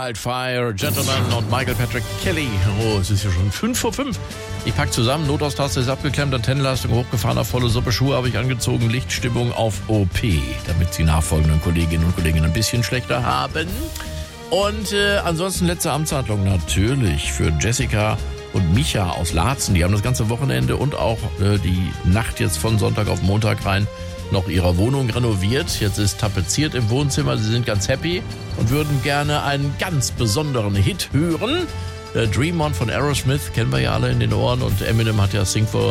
Wildfire Gentleman und Michael Patrick Kelly. Oh, es ist ja schon 5:05. Ich pack zusammen, Notaustasche ist abgeklemmt, Antennenleistung hochgefahren, auf volle Suppe, Schuhe habe ich angezogen, Lichtstimmung auf OP, damit die nachfolgenden Kolleginnen und Kollegen ein bisschen schlechter haben. Und ansonsten letzte Amtshandlung natürlich für Jessica und Micha aus Laatzen. Die haben das ganze Wochenende und auch die Nacht jetzt von Sonntag auf Montag rein noch ihre Wohnung renoviert. Jetzt ist tapeziert im Wohnzimmer. Sie sind ganz happy und würden gerne einen ganz besonderen Hit hören. Dream On von Aerosmith kennen wir ja alle in den Ohren und Eminem hat ja Sing for